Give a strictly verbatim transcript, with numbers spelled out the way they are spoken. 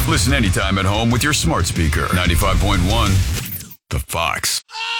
Listen anytime at home with your smart speaker. ninety-five point one, The Fox.